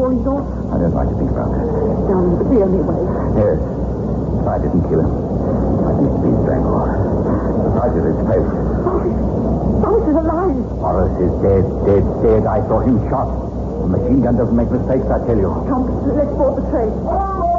Polito? I don't like to think about that. Darling, but the only way. Yes. I didn't kill him. I think he's been strangled. The sight of his face. Boris is alive. Boris is dead. I saw him shot. A machine gun doesn't make mistakes, I tell you. Come, let's board the train.